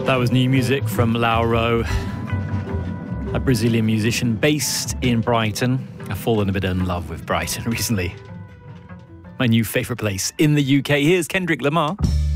That was new music from Lauro, a Brazilian musician based in Brighton. I've fallen a bit in love with Brighton recently. My new favourite place in the UK. Here's Kendrick Lamar.